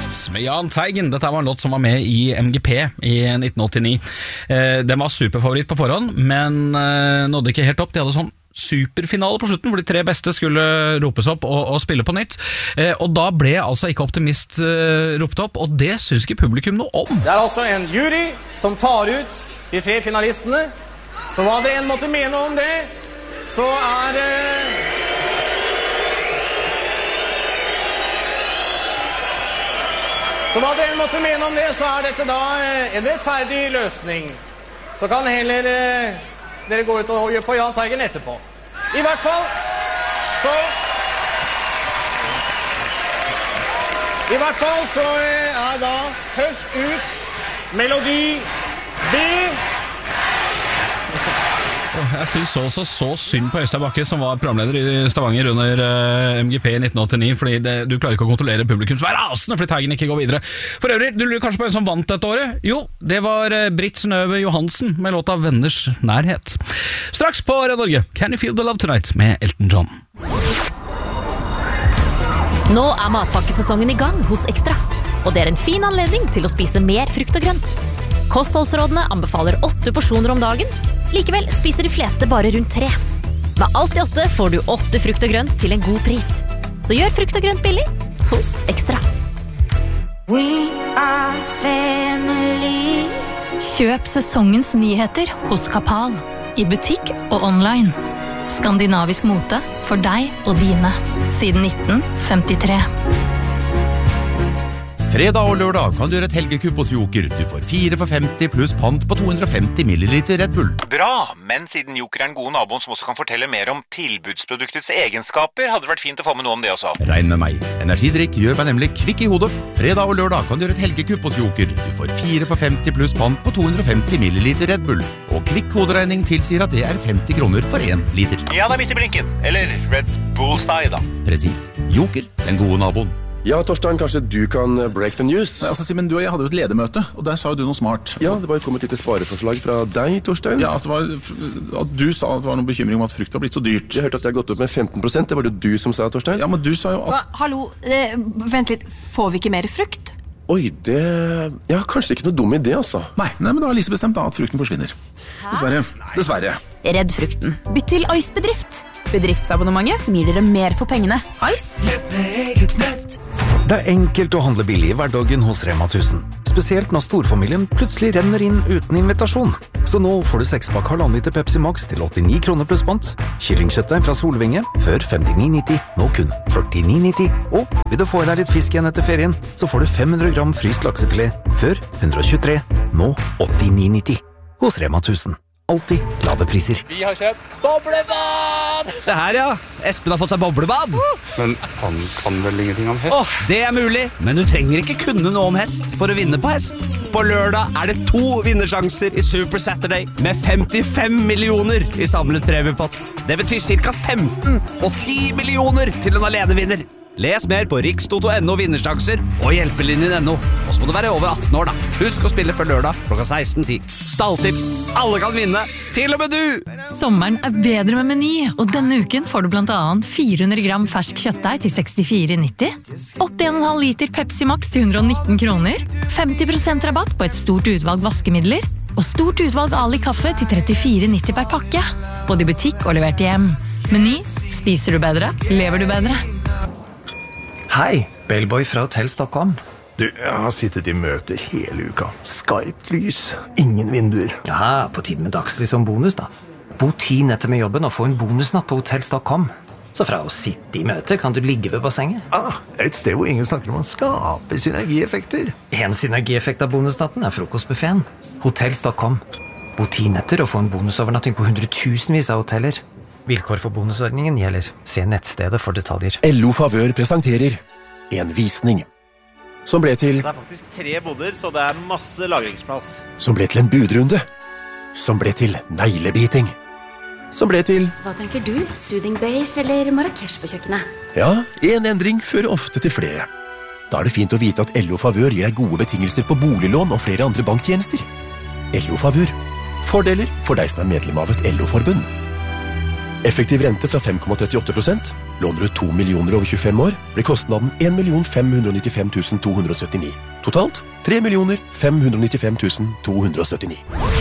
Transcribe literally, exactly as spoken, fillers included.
Beasts med Jahn Teigen. Dette var en låt som var med i M G P i nitten åttini. Den var superfavoritt på forhånd, men nådde ikke helt opp. De hadde sånn superfinale på slutten, hvor de tre beste skulle ropes opp og, og spille på nytt. Og da ble altså ikke Optimist ropt opp, og det synes ikke publikum noe om. Det er altså en jury som tar ut de tre finalistene. Så hva dere enn måtte mene om det, så er... Så hva dere måtte mene om det, så er dette da en rettferdig løsning. Så kan heller eh, dere gå ut og gjøre på Jahn Teigen etterpå. I hvert fall, så... I hvert fall så er da først ut melodi B. Jeg synes også så synd på Øystein Bakke, som var programleder i Stavanger under uh, M G P i nitten åttini, fordi det, du klarer ikke å kontrollere publikum som er rasende fordi Teigen ikke går videre. For øvrig, du lurer kanskje på en som vant dette året? Jo, det var uh, Britt Synnøve Johansen med låta Venners nærhet. Straks på Radio Norge, Can You Feel the Love Tonight med Elton John. Nå er matpakkesesongen i gang hos Ekstra, og det er en fin anledning til å spise mer frukt og grønt. Kostholdsrådene anbefaler åtte porsjoner om dagen. Likevel spiser de fleste bare rundt tre. Med alt i åtte får du åtte frukt og grønt til en god pris. Så gjør frukt og grønt billig hos Ekstra. We are family. Kjøp sesongens nyheter hos Kapal. I butikk og online. Skandinavisk mote for deg og dine. Siden nitten femtitre. Fredag og lørdag kan du gjøre et helgekupp hos Joker. Du får fire for femti pluss pant på to hundre og femti milliliter Red Bull. Bra, men siden Joker er den gode naboen som også kan fortelle mer om tilbudsproduktets egenskaper, hadde det vært fint å få med noe om det også. Regn med meg. Energidrikk gjør meg nemlig kvikk i hodet. Fredag og lørdag kan du gjøre et helgekupp hos Joker. Du får fire for femti pluss pant på to hundre og femti milliliter Red Bull. Og kvikk hoderegning tilsier at det er femti kroner for en liter. Ja, det er midt i blinken. Eller Red Bullseye, da. Precis. Joker, den gode naboen. Ja, Torstein, kanskje du kan break the news? Nei, altså, Simen, du og jeg hadde jo et ledermøte, og der sa jo du noe smart. Ja, det var jo kommet litt spareforslag fra deg, Torstein. Ja, at, det var, at du sa at det var noen bekymring om at frukt har blitt så dyrt. Jeg hørte at det har gått opp med femten prosent, det var det du som sa, Torstein. Ja, men du sa jo at... Hva, hallo, eh, vent litt, får vi ikke mer frukt? Oi, det... Ja, kanskje ikke noe dum idé, altså. Nei, nei men da har Lise bestemt da at frukten forsvinner. Hæ? Dessverre, dessverre. Redd frukten. Bytt til Ice-bedrift. Bedriftsabonnementet som gir dere mer for pengene. Ice? Nett med eget nett. Det er enkelt å handle billig i hverdagen hos Rema tusen. Spesielt når storfamilien plutselig renner inn uten invitasjon. Så nå får du sekspakk halvannen liter Pepsi Max til åttini kroner pluss pant. Kyllingkjøttet fra Solvinge før femtini nitti, nå kun førtini nitti. Og vil du få i deg litt fisk igjen etter ferien, så får du fem hundre gram fryst laksefilet før hundre og tjuetre, nå åttini nitti. Hos Rema tusen. Alltid lave priser. Vi har kjøpt boblebad! Se her, ja. Espen har fått seg boblebad. Men han kan vel ingenting om hest? Åh, det er mulig. Men du trenger ikke kunne noe om hest for å vinne på hest. På lørdag er det to vinnersjanser i Super Saturday med femtifem millioner i samlet premiepott. Det betyr cirka femten og ti millioner til en alenevinner. Les mer på rikstoto punktum no vinnersjanser og hjelpelinjen punktum no. Og så må du være over atten år da. Husk å spille før lørdag klokka seksten ti. Stalltips. Alle kan vinne. Til og med du! Sommeren er bedre med Meny, og denne uken får du blant annet fire hundre gram fersk kjøttdeig til sekstifire nitti, åtti komma fem liter Pepsi Max til hundre og nitten kroner, femti prosent rabatt på et stort utvalg vaskemidler, og stort utvalg Ali kaffe til trettifire nitti per pakke. Både i butikk og levert hjem. Meny. Spiser du bedre? Lever du bedre? Hei, Bellboy fra Hotell Stockholm. Du, jeg har sittet i møter hele uka. Skarpt lys, ingen vinduer. Ja, på tiden med dagslys som bonus da. Bo ti netter med jobben og få en bonusnapp på Hotell Stockholm. Så fra å sitte i møter kan du ligge ved bassenget. Ah, et sted hvor ingen snakker om å skape synergieffekter. En synergieffekt av bonusnatten er frokostbuffeten. Hotell Stockholm. Bo ti netter og få en bonusovernatting på hundretusenvis av hoteller. Vilkår for bonusordningen gjelder. Se nettstedet for detaljer. L O Favør presenterer en visning som ble til... Det er faktisk tre boder, så det er masse lagringsplass. Som ble til en budrunde. Som ble til neglebiting. Som ble til... Hva tenker du? Soothing beige eller Marrakesh på kjøkkenet? Ja, en endring fører ofte til flere. Da er det fint å vite at L O Favør gir deg gode betingelser på boliglån og flere andre banktjenester. L O Favør. Fordeler for deg som er medlem av et L O-forbund. Effektiv rente fra fem komma trettiåtte prosent. Låner du to millioner over tjuefem år, blir kostnaden en million fem hundre nittifem tusen to hundre syttini. Totalt tre millioner fem hundre nittifem tusen to hundre syttini.